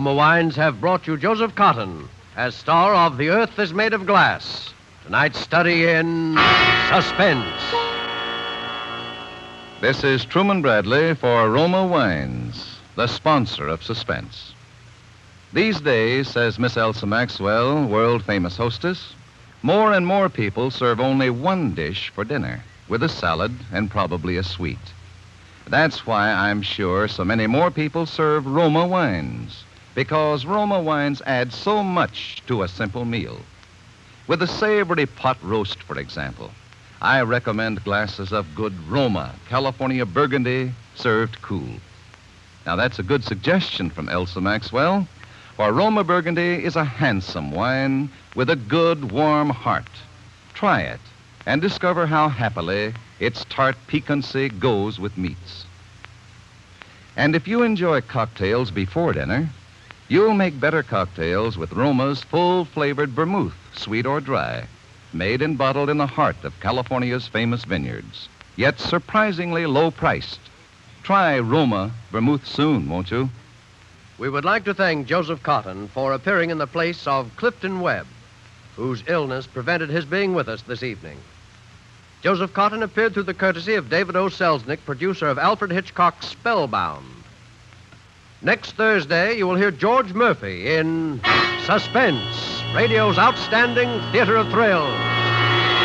Roma Wines have brought you Joseph Cotton as star of The Earth is Made of Glass. Tonight's study in suspense. This is Truman Bradley for Roma Wines, the sponsor of Suspense. These days, says Miss Elsa Maxwell, world-famous hostess, more and more people serve only one dish for dinner, with a salad and probably a sweet. That's why I'm sure so many more people serve Roma Wines, because Roma Wines add so much to a simple meal. With a savory pot roast, for example, I recommend glasses of good Roma California Burgundy served cool. Now, that's a good suggestion from Elsa Maxwell, for Roma Burgundy is a handsome wine with a good, warm heart. Try it and discover how happily its tart piquancy goes with meats. And if you enjoy cocktails before dinner, you'll make better cocktails with Roma's full-flavored vermouth, sweet or dry, made and bottled in the heart of California's famous vineyards, yet surprisingly low-priced. Try Roma vermouth soon, won't you? We would like to thank Joseph Cotton for appearing in the place of Clifton Webb, whose illness prevented his being with us this evening. Joseph Cotton appeared through the courtesy of David O. Selznick, producer of Alfred Hitchcock's Spellbound. Next Thursday, you will hear George Murphy in Suspense, radio's outstanding theater of thrills.